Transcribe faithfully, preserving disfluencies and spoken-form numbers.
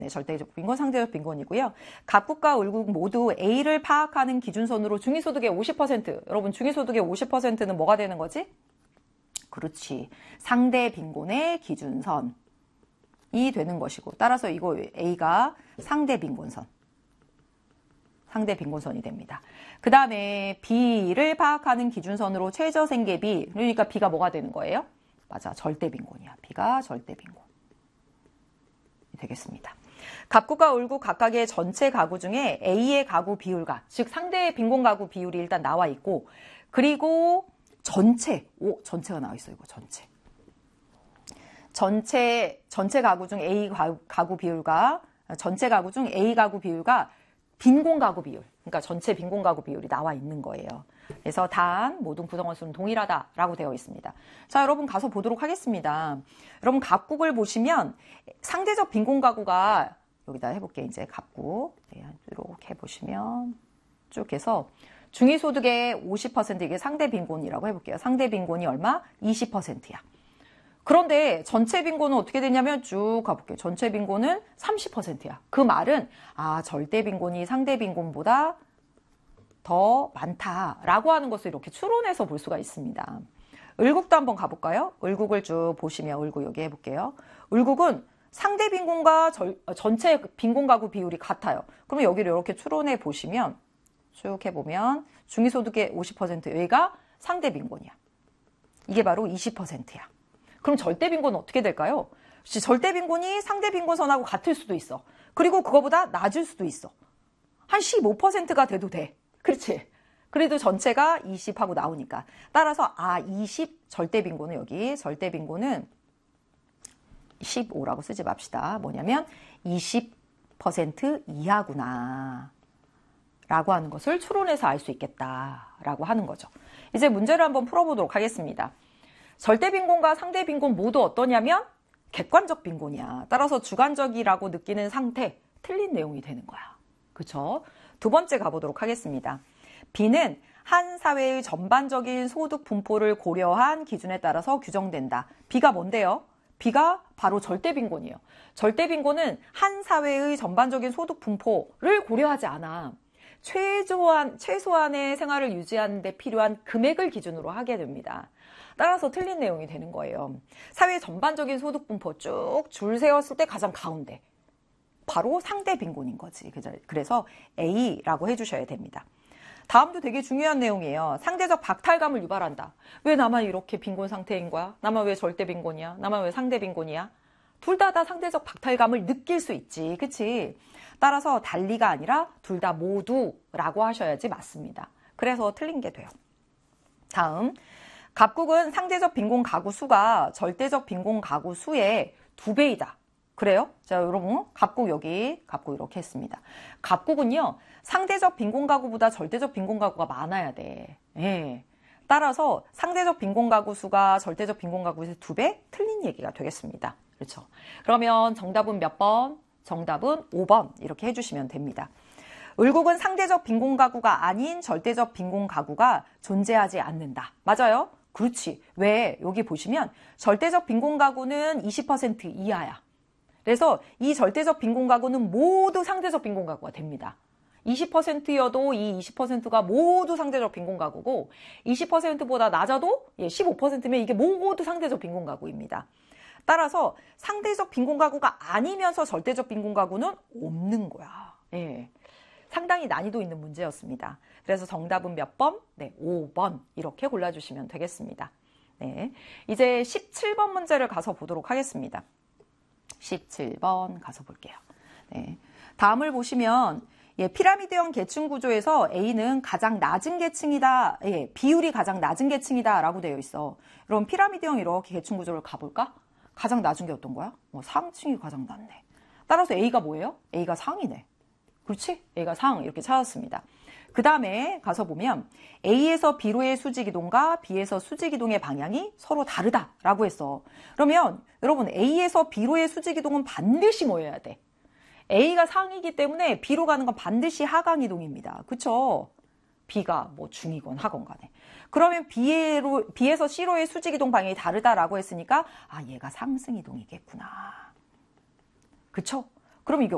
네, 절대적 빈곤, 상대적 빈곤이고요. 갑국과 을국 모두 A를 파악하는 기준선으로 중위소득의 오십 퍼센트. 여러분, 중위소득의 오십 퍼센트는 뭐가 되는 거지? 그렇지. 상대 빈곤의 기준선이 되는 것이고, 따라서 이거 A가 상대 빈곤선. 상대 빈곤선이 됩니다. 그 다음에 B를 파악하는 기준선으로 최저생계비, 그러니까 B가 뭐가 되는 거예요? 맞아, 절대 빈곤이야. B가 절대 빈곤. 되겠습니다. 갑국과 을국 각각의 전체 가구 중에 A의 가구 비율과, 즉 상대의 빈곤 가구 비율이 일단 나와 있고, 그리고 전체, 오, 전체가 나와 있어, 이거 전체. 전체, 전체 가구 중 A 가구, 가구 비율과, 전체 가구 중 A 가구 비율과 빈곤 가구 비율, 그러니까 전체 빈곤 가구 비율이 나와 있는 거예요. 그래서 단 모든 구성원 수는 동일하다라고 되어 있습니다. 자, 여러분 가서 보도록 하겠습니다. 여러분 갑국을 보시면 상대적 빈곤 가구가 여기다 해볼게요. 이제 갑국 네, 이렇게 해보시면 쭉 해서 중위소득의 오십 퍼센트 이게 상대 빈곤이라고 해볼게요. 상대 빈곤이 얼마? 이십 퍼센트야. 그런데 전체 빈곤은 어떻게 되냐면 쭉 가볼게요. 전체 빈곤은 삼십 퍼센트야. 그 말은 아 절대 빈곤이 상대 빈곤보다 더 많다라고 하는 것을 이렇게 추론해서 볼 수가 있습니다. 을국도 한번 가볼까요? 을국을 쭉 보시면 을국 여기 해볼게요. 을국은 상대 빈곤과 절, 전체 빈곤 가구 비율이 같아요. 그러면 여기를 이렇게 추론해 보시면 쭉 해보면 중위소득의 오십 퍼센트 여기가 상대 빈곤이야. 이게 바로 이십 퍼센트야. 그럼 절대 빈곤은 어떻게 될까요? 절대 빈곤이 상대 빈곤선하고 같을 수도 있어. 그리고 그거보다 낮을 수도 있어. 한 십오 퍼센트가 돼도 돼. 그렇지? 그래도 전체가 이십하고 나오니까. 따라서 아 이십 절대 빈곤은 여기 절대 빈곤은 십오라고 쓰지 맙시다. 뭐냐면 이십 퍼센트 이하구나 라고 하는 것을 추론해서 알 수 있겠다라고 하는 거죠. 이제 문제를 한번 풀어보도록 하겠습니다. 절대 빈곤과 상대 빈곤 모두 어떠냐면 객관적 빈곤이야. 따라서 주관적이라고 느끼는 상태, 틀린 내용이 되는 거야. 그쵸? 두 번째 가보도록 하겠습니다. B는 한 사회의 전반적인 소득 분포를 고려한 기준에 따라서 규정된다. B가 뭔데요? B가 바로 절대 빈곤이에요. 절대 빈곤은 한 사회의 전반적인 소득 분포를 고려하지 않아. 최소한, 최소한의 생활을 유지하는 데 필요한 금액을 기준으로 하게 됩니다. 따라서 틀린 내용이 되는 거예요. 사회 전반적인 소득 분포 쭉 줄 세웠을 때 가장 가운데. 바로 상대 빈곤인 거지. 그래서 A라고 해주셔야 됩니다. 다음도 되게 중요한 내용이에요. 상대적 박탈감을 유발한다. 왜 나만 이렇게 빈곤 상태인 거야? 나만 왜 절대 빈곤이야? 나만 왜 상대 빈곤이야? 둘 다 다 상대적 박탈감을 느낄 수 있지. 그치? 따라서 달리가 아니라 둘 다 모두라고 하셔야지 맞습니다. 그래서 틀린 게 돼요. 다음. 갑국은 상대적 빈곤 가구 수가 절대적 빈곤 가구 수의 두 배이다. 그래요? 자, 여러분, 갑국 여기, 갑국 이렇게 했습니다. 갑국은요, 상대적 빈곤 가구보다 절대적 빈곤 가구가 많아야 돼. 예. 따라서 상대적 빈곤 가구 수가 절대적 빈곤 가구의 두 배? 틀린 얘기가 되겠습니다. 그렇죠? 그러면 정답은 몇 번? 정답은 오 번 이렇게 해주시면 됩니다. 을국은 상대적 빈곤 가구가 아닌 절대적 빈곤 가구가 존재하지 않는다. 맞아요? 그렇지. 왜? 여기 보시면 절대적 빈곤 가구는 이십 퍼센트 이하야. 그래서 이 절대적 빈곤 가구는 모두 상대적 빈곤 가구가 됩니다. 이십 퍼센트여도 이 이십 퍼센트가 모두 상대적 빈곤 가구고 이십 퍼센트보다 낮아도 십오 퍼센트면 이게 모두 상대적 빈곤 가구입니다. 따라서 상대적 빈곤 가구가 아니면서 절대적 빈곤 가구는 없는 거야. 예. 상당히 난이도 있는 문제였습니다. 그래서 정답은 몇 번? 네, 오 번 이렇게 골라주시면 되겠습니다. 네, 이제 십칠 번 문제를 가서 보도록 하겠습니다. 십칠 번 가서 볼게요. 네, 다음을 보시면 예, 피라미드형 계층 구조에서 A는 가장 낮은 계층이다. 예, 비율이 가장 낮은 계층이다 라고 되어 있어. 그럼 피라미드형 이렇게 계층 구조를 가볼까? 가장 낮은 게 어떤 거야? 어, 상층이 가장 낮네. 따라서 A가 뭐예요? A가 상이네. 그렇지? A가 상 이렇게 찾았습니다. 그 다음에 가서 보면 A에서 B로의 수직이동과 B에서 수직이동의 방향이 서로 다르다라고 했어. 그러면 여러분 A에서 B로의 수직이동은 반드시 뭐 해야 돼? A가 상이기 때문에 B로 가는 건 반드시 하강이동입니다. 그쵸? B가 뭐 중이건 하건 간에. 그러면 B로, B에서 C로의 수직이동 방향이 다르다라고 했으니까 아 얘가 상승이동이겠구나. 그쵸? 그럼 이게